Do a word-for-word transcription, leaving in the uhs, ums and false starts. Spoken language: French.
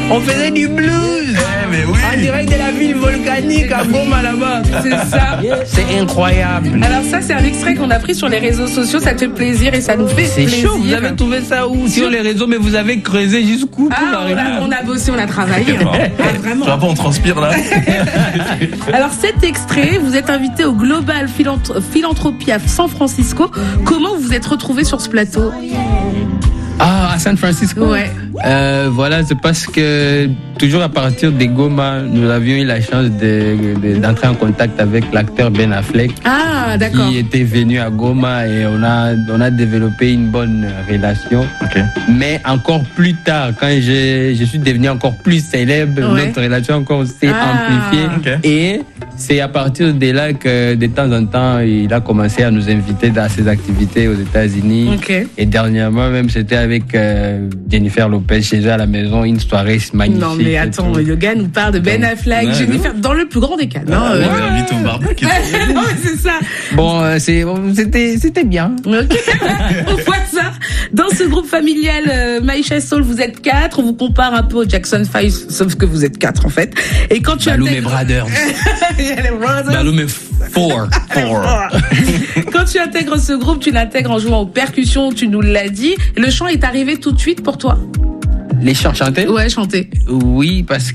On faisait du blues. Eh, mais oui. En direct de la ville volcanique à Goma là-bas. C'est ça. C'est incroyable. Alors ça, c'est un extrait qu'on a pris sur les réseaux sociaux. Ça te fait plaisir et ça nous fait C'est plaisir. chaud. Vous avez trouvé ça où? Sur les réseaux, mais vous avez creusé jusqu'où pour Ah, on arriver a, là? on a bossé, on a travaillé. D'accord. Ah, vraiment. Tu vois pas, on transpire là. Alors cet extrait, vous êtes invité au Global Philanthr- Philanthropie à San Francisco. Comment vous vous êtes retrouvé sur ce plateau? Ah, à San Francisco. Ouais. Euh, voilà, c'est parce que toujours à partir de Goma, nous avions eu la chance de, de- d'entrer en contact avec l'acteur Ben Affleck, Ah, d'accord. qui était venu à Goma, et on a, on a développé une bonne relation. Ok. Mais encore plus tard, quand je, je suis devenu encore plus célèbre, Ouais. notre relation encore s'est Ah. amplifiée. Ok. Et c'est à partir de là que de temps en temps, il a commencé à nous inviter dans ses activités aux États-Unis. Ok. Et dernièrement, même, c'était avec euh, Jennifer Lopez chez eux à la maison, une soirée magnifique. Non mais et attends, tout. le gars nous parle de Ben Affleck, Ouais, Jennifer, dans le plus grand des calmes. Hein, On euh. est invité au barbecue. non mais c'est ça. Bon, euh, c'est, c'était, c'était bien. Ok. On voit ça. Dans ce groupe familial, euh, Maïcha Soul, vous êtes quatre. On vous compare un peu au Jackson Five, sauf que vous êtes quatre en fait. Et quand tu Balou mes intègres- brothers. Il y a les brothers. Balou mes four. Four. Quand tu intègres ce groupe, tu l'intègres en jouant aux percussions, tu nous l'as dit. Le chant est arrivé tout de suite pour toi? Les chants chantés? Ouais, chanter. Oui, parce